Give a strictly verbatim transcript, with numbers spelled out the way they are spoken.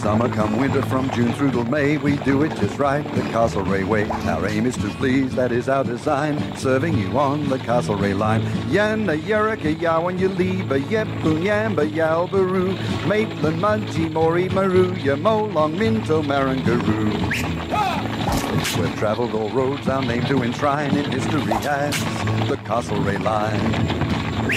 summer, come winter, from June through till May, we do it just right, the Castlereagh way. Our aim is to please, that is our design, serving you on the Castlereagh line. Yana, Yerika, Yawan, Yaliba, Yepu, Yamba, Yalbaroo, Maitland, Mudgee, Maury, Maru, Yamolong, Minto, Marangaroo. We've travelled all roads, our name to enshrine in history as the Castlereagh line.